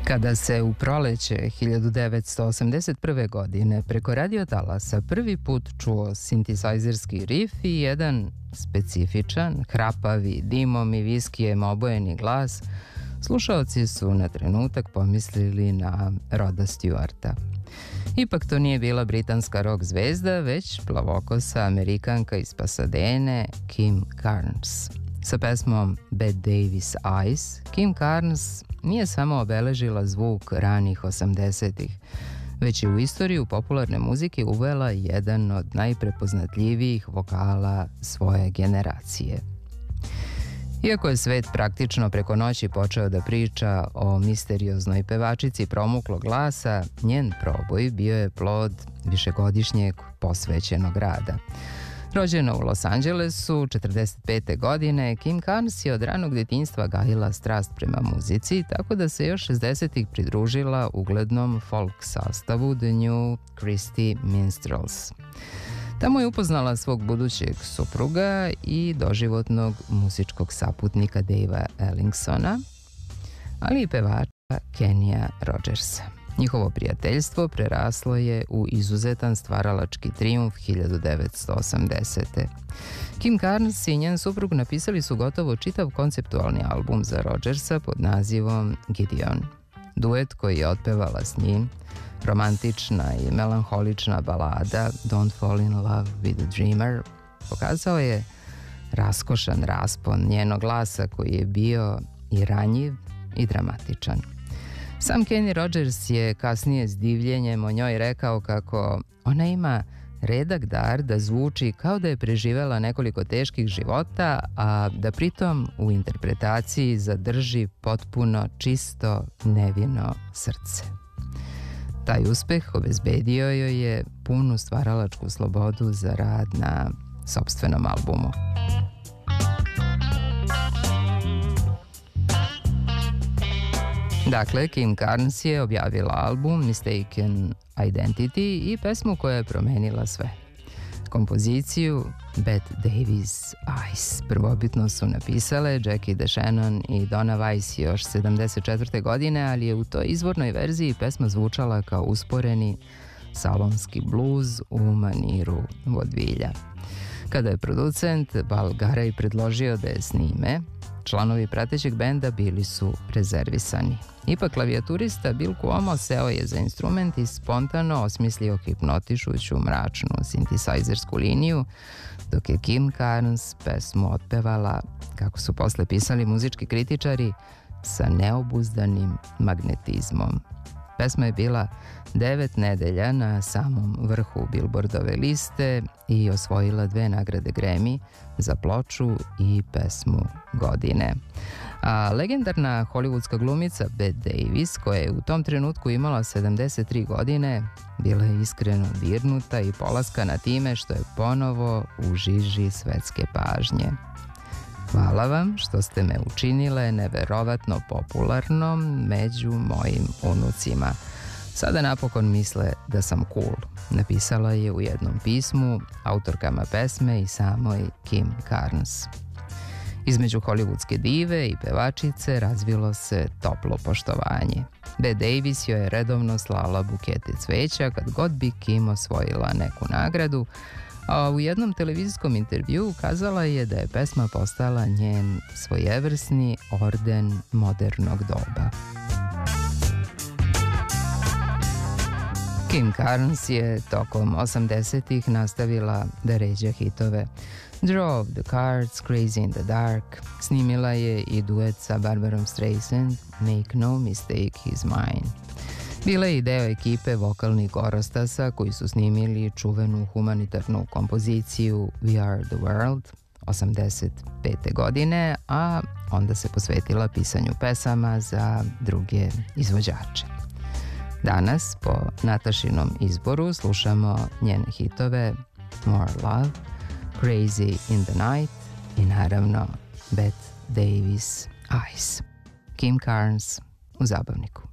Kada se u proleće 1981. godine preko radiotalasa prvi put čuo sintesajzerski rif i jedan specifičan, hrapavi, dimom i viskijem obojeni glas, slušaoci su na trenutak pomislili na Roda Stewarta. Ipak to nije bila britanska rock zvezda, već plavokosa Amerikanka iz Pasadene, Kim Carnes. Sa pesmom Bette Davis Eyes, Kim Carnes nije samo obeležila zvuk ranih 80-ih, već je u istoriju popularne muzike uvela jedan od najprepoznatljivijih vokala svoje generacije. Iako je svet praktično preko noći počeo da priča o misterioznoj pevačici promuklog glasa, njen proboj bio je plod višegodišnjeg posvećenog rada. Rođena u Los Angelesu 1945. godine, Kim Carnes je od ranog detinjstva gajila strast prema muzici, tako da se još 60-ih pridružila uglednom folk sastavu The New Christy Minstrels. Tamo je upoznala svog budućeg supruga i doživotnog muzičkog saputnika Davea Ellingsona, ali i pevača Kennya Rogersa. Njihovo prijateljstvo preraslo je u izuzetan stvaralački trijumf 1980. Kim Carnes i njen suprug napisali su gotovo čitav konceptualni album za Rogersa pod nazivom Gideon. Duet koji je otpevala s njim, romantična i melanholična balada Don't Fall in Love with a Dreamer, pokazao je raskošan raspon njenog glasa koji je bio i ranjiv i dramatičan. Sam Kenny Rogers je kasnije s divljenjem o njoj rekao kako ona ima redak dar da zvuči kao da je preživela nekoliko teških života, a da pritom u interpretaciji zadrži potpuno čisto, nevino srce. Taj uspeh obezbedio joj je punu stvaralačku slobodu za rad na sopstvenom albumu. Dakle, Kim Carnes je objavila album Mistaken Identity i pesmu koja je promenila sve. Kompoziciju Bette Davis Eyes prvobitno su napisale Jackie DeShannon i Donna Weiss još 74. godine, ali je u toj izvornoj verziji pesma zvučala kao usporeni salonski bluz u maniru vodvilja. Kada je producent Bal Garay predložio da je snime, članovi pratećeg benda bili su rezervisani. Ipak klavijaturista Bill Cuomo seo je za instrument i spontano osmislio hipnotišuću mračnu sintesajzersku liniju, dok je Kim Carnes pesmu otpevala, kako su posle pisali muzički kritičari, sa neobuzdanim magnetizmom. Pesma je bila 9 nedelja na samom vrhu Billboardove liste i osvojila 2 nagrade Grammy za ploču i pesmu godine. A legendarna hollywoodska glumica Bette Davis, koja je u tom trenutku imala 73 godine, bila je iskreno dirnuta i polaskana time što je ponovo u žiži svetske pažnje. Hvala vam što ste me učinile neverovatno popularnom među mojim unucima. Sada napokon misle da sam cool, napisala je u jednom pismu autorkama pesme i samoj Kim Carnes. Između hollywoodske dive i pevačice razvilo se toplo poštovanje. Bette Davis joj je redovno slala bukete cveća kad god bi Kim osvojila neku nagradu, a u jednom televizijskom intervjuu kazala je da je pesma postala njen svojevrsni orden modernog doba. Kim Carnes je tokom 80-ih nastavila da ređa hitove. Drove the Cards, Crazy in the Dark, snimila je i duet sa Barbarom Streisand, Make No Mistake He's Mine. Bila je i deo ekipe vokalnih Gorostasa koji su snimili čuvenu humanitarnu kompoziciju We Are the World 85. godine, a onda se posvetila pisanju pesama za druge izvođače. Danas, po Natašinom izboru, slušamo njene hitove More Love, Crazy in the Night i naravno Bette Davis Eyes. Kim Carnes u Zabavniku.